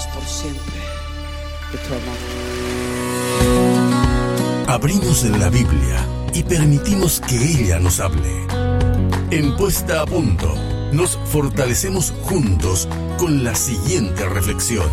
acordarnos por siempre de tu amor. Abrimos la Biblia y permitimos que ella nos hable. En Puesta a Punto, nos fortalecemos juntos con la siguiente reflexión.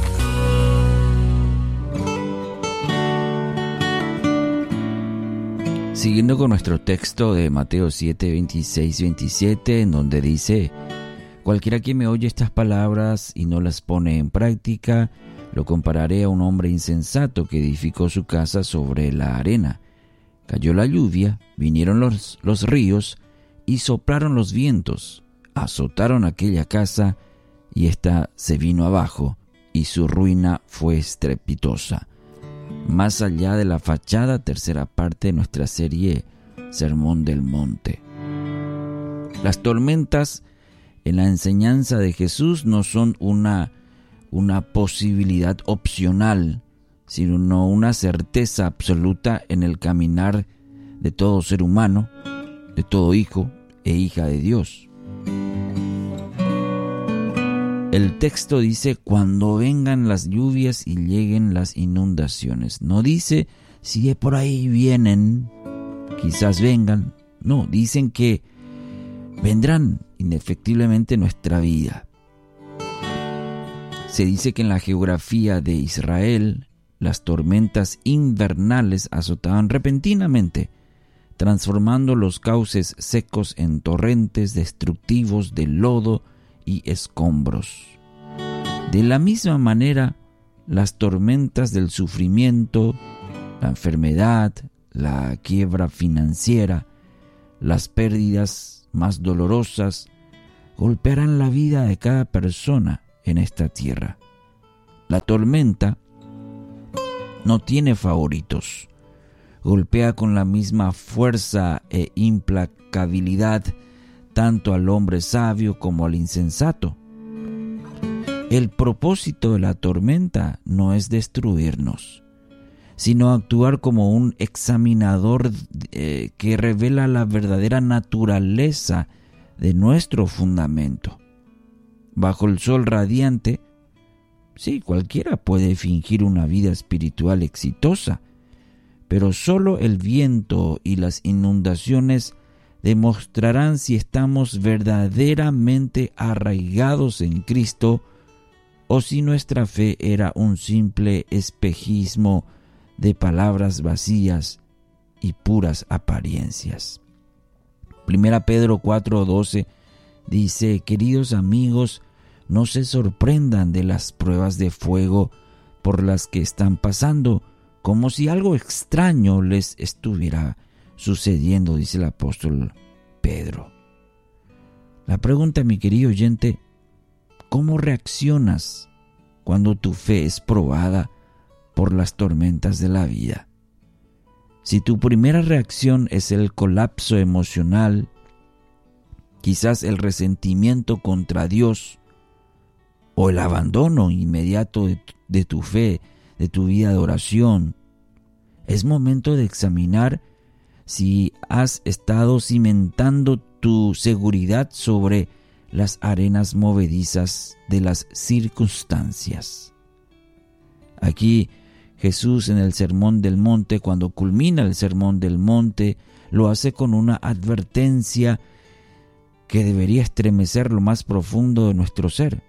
Siguiendo con nuestro texto de Mateo 7, 26, 27, en donde dice: cualquiera que me oye estas palabras y no las pone en práctica, lo compararé a un hombre insensato que edificó su casa sobre la arena. Cayó la lluvia, vinieron los ríos y soplaron los vientos, azotaron aquella casa y ésta se vino abajo y su ruina fue estrepitosa. Más allá de la fachada, tercera parte de nuestra serie Sermón del Monte. Las tormentas en la enseñanza de Jesús no son una posibilidad opcional, sino una certeza absoluta en el caminar de todo ser humano, de todo hijo e hija de Dios. El texto dice: cuando vengan las lluvias y lleguen las inundaciones. No dice si de por ahí vienen, quizás vengan. No, dicen que vendrán indefectiblemente en nuestra vida. Se dice que en la geografía de Israel, las tormentas invernales azotaban repentinamente, transformando los cauces secos en torrentes destructivos de lodo y escombros. De la misma manera, las tormentas del sufrimiento, la enfermedad, la quiebra financiera, las pérdidas más dolorosas, golpearán la vida de cada persona en esta tierra. La tormenta no tiene favoritos. Golpea con la misma fuerza e implacabilidad tanto al hombre sabio como al insensato. El propósito de la tormenta no es destruirnos, sino actuar como un examinador que revela la verdadera naturaleza de nuestro fundamento. Bajo el sol radiante, sí, cualquiera puede fingir una vida espiritual exitosa, pero solo el viento y las inundaciones demostrarán si estamos verdaderamente arraigados en Cristo o si nuestra fe era un simple espejismo de palabras vacías y puras apariencias. 1 Pedro 4:12 dice: queridos amigos, no se sorprendan de las pruebas de fuego por las que están pasando, como si algo extraño les estuviera sucediendo, dice el apóstol Pedro. La pregunta, mi querido oyente: ¿cómo reaccionas cuando tu fe es probada por las tormentas de la vida? Si tu primera reacción es el colapso emocional, quizás el resentimiento contra Dios o el abandono inmediato de tu fe, de tu vida de oración, es momento de examinar si has estado cimentando tu seguridad sobre las arenas movedizas de las circunstancias. Aquí Jesús, en el Sermón del Monte, cuando culmina el Sermón del Monte, lo hace con una advertencia que debería estremecer lo más profundo de nuestro ser.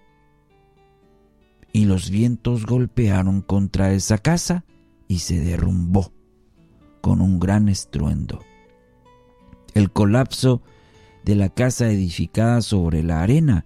Y los vientos golpearon contra esa casa y se derrumbó con un gran estruendo. El colapso de la casa edificada sobre la arena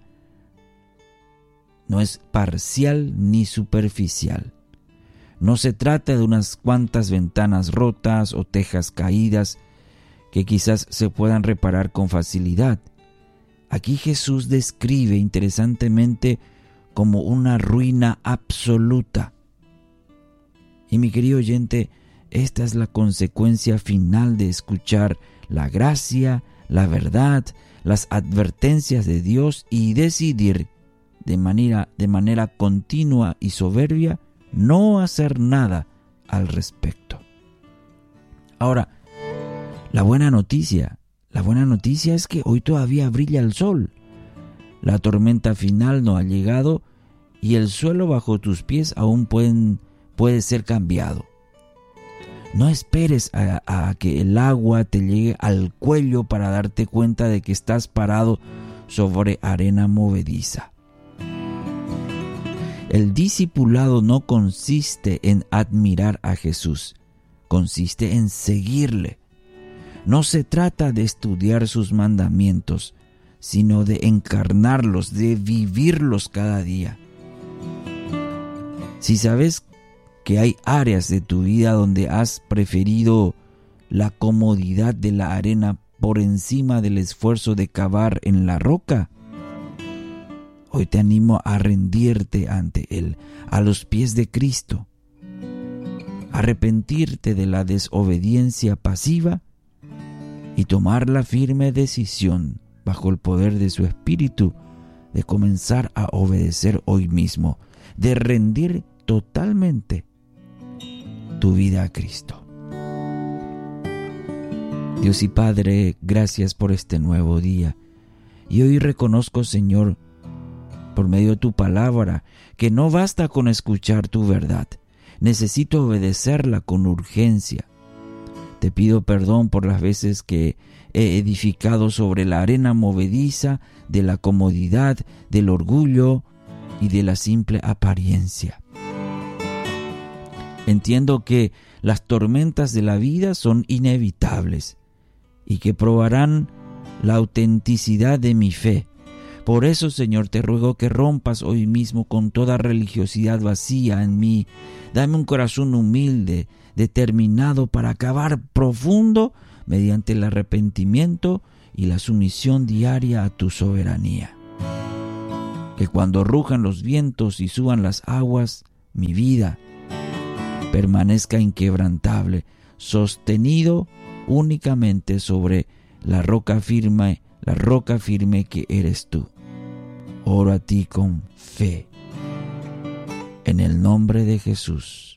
no es parcial ni superficial. No se trata de unas cuantas ventanas rotas o tejas caídas que quizás se puedan reparar con facilidad. Aquí Jesús describe interesantemente como una ruina absoluta. Y mi querido oyente, esta es la consecuencia final de escuchar la gracia, la verdad, las advertencias de Dios y decidir de manera continua y soberbia no hacer nada al respecto. Ahora, la buena noticia es que hoy todavía brilla el sol. La tormenta final no ha llegado y el suelo bajo tus pies aún puede ser cambiado. No esperes a que el agua te llegue al cuello para darte cuenta de que estás parado sobre arena movediza. El discipulado no consiste en admirar a Jesús, consiste en seguirle. No se trata de estudiar sus mandamientos, sino de encarnarlos, de vivirlos cada día. Si sabes que hay áreas de tu vida donde has preferido la comodidad de la arena por encima del esfuerzo de cavar en la roca, hoy te animo a rendirte ante Él, a los pies de Cristo, arrepentirte de la desobediencia pasiva y tomar la firme decisión, bajo el poder de su Espíritu, de comenzar a obedecer hoy mismo, de rendir totalmente tu vida a Cristo. Dios y Padre, gracias por este nuevo día. Y hoy reconozco, Señor, por medio de tu palabra, que no basta con escuchar tu verdad. Necesito obedecerla con urgencia. Te pido perdón por las veces que he edificado sobre la arena movediza de la comodidad, del orgullo y de la simple apariencia. Entiendo que las tormentas de la vida son inevitables y que probarán la autenticidad de mi fe. Por eso, Señor, te ruego que rompas hoy mismo con toda religiosidad vacía en mí. Dame un corazón humilde, determinado para cavar profundo mediante el arrepentimiento y la sumisión diaria a tu soberanía. Que cuando rujan los vientos y suban las aguas, mi vida permanezca inquebrantable, sostenido únicamente sobre la roca firme que eres tú. Oro a ti con fe. En el nombre de Jesús.